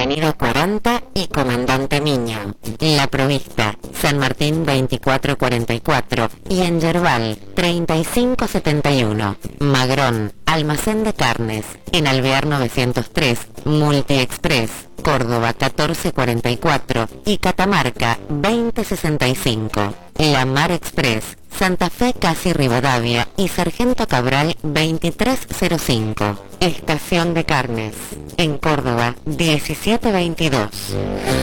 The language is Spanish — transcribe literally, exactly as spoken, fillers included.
Avenida cuarenta y Comandante Miño. La Provista, San Martín veinticuatro cuarenta y cuatro y en Yerbal treinta y cinco setenta y uno. Magrón, Almacén de Carnes, en Alvear novecientos tres, Multiexpress, Córdoba catorce cuarenta y cuatro y Catamarca veinte sesenta y cinco. La Mar Express, Santa Fe Casi Rivadavia y Sargento Cabral veintitrés cero cinco. Estación de Carnes, en Córdoba diecisiete veintidós.